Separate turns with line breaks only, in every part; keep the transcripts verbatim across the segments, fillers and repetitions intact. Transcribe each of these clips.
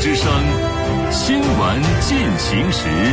之声新闻进行时。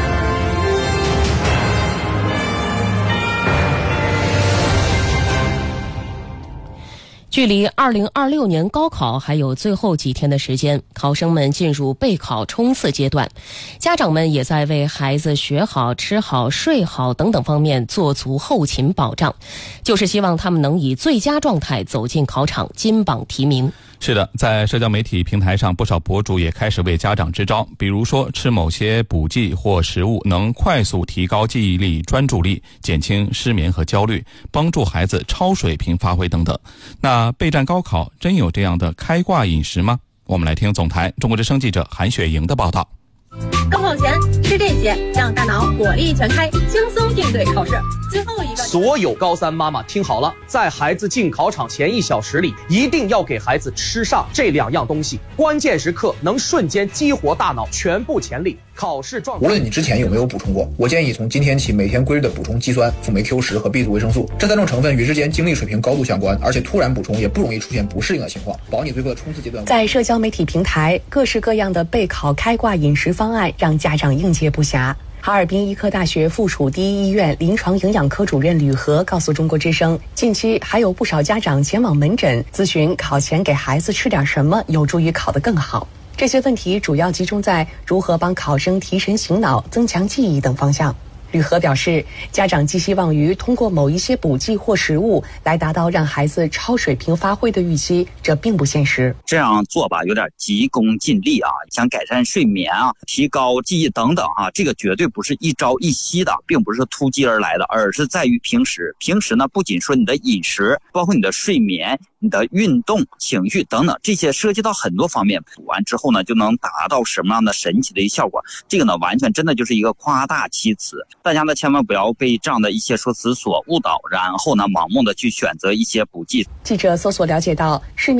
距离二零二六年高考还有最后几天的时间，考生们进入备考冲刺阶段，家长们也在为孩子学好、吃好、睡好等等方面做足后勤保障，就是希望他们能以最佳状态走进考场，金榜题名。
是的，在社交媒体平台上，不少博主也开始为家长支招，比如说吃某些补剂或食物能快速提高记忆力、专注力，减轻失眠和焦虑，帮助孩子超水平发挥等等。那备战高考真有这样的开挂饮食吗？我们来听总台中国之声记者韩雪莹的报道。
高考前吃这些，让大脑火力全开，轻松应对考试。最后一个，
所有高三妈妈听好了，在孩子进考场前一小时里，一定要给孩子吃上这两样东西，关键时刻能瞬间激活大脑全部潜力。考试状态，
无论你之前有没有补充过，我建议从今天起每天规律的补充肌酸、辅酶 Q 十 和 B 族维生素，这三种成分与之间精力水平高度相关，而且突然补充也不容易出现不适应的情况，保你最后的冲刺阶段。
在社交媒体平台，各式各样的备考开挂饮食方案让家长应接不暇。哈尔滨医科大学附属第一医院临床营养科主任吕和告诉中国之声，近期还有不少家长前往门诊咨询考前给孩子吃点什么有助于考得更好。这些问题主要集中在如何帮考生提神醒脑、增强记忆等方向。吕和表示，家长寄希望于通过某一些补剂或食物来达到让孩子超水平发挥的预期，这并不现实。
这样做吧，有点急功近利啊，想改善睡眠啊、提高记忆等等啊，这个绝对不是一朝一夕的，并不是突击而来的，而是在于平时。平时呢，不仅说你的饮食，包括你的睡眠、你的运动、情绪等等，这些涉及到很多方面，补完之后呢，就能达到什么样的神奇的一效果？这个呢，完全真的就是一个夸大其词。大家呢，千万不要被这样的一些说辞所误导，然后呢，盲目的去选择一些补剂。
记者搜索了解到，市面